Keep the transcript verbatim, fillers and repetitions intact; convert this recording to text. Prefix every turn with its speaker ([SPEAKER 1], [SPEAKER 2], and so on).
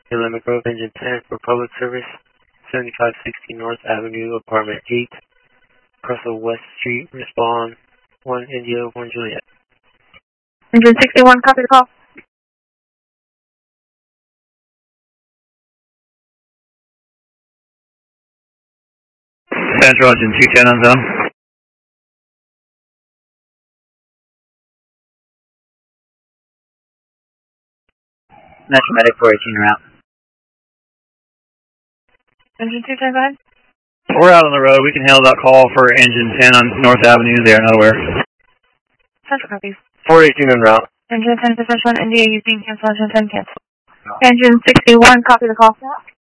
[SPEAKER 1] Lemon Grove, engine ten for public service, seventy-five sixty North Avenue, apartment eight, Russell West Street, respond one India, one Juliet.
[SPEAKER 2] Engine sixty-one, copy the call.
[SPEAKER 3] Central, engine two ten on zone. Metro Medic four eighteen route.
[SPEAKER 2] Engine two ten, go ahead.
[SPEAKER 3] We're out on the road. We can handle that call for engine ten on North Avenue. They are not aware.
[SPEAKER 2] Central copies.
[SPEAKER 1] four eighteen en route.
[SPEAKER 2] Engine ten to one India, using cancellation ten cancel. Engine sixty-one, copy the call.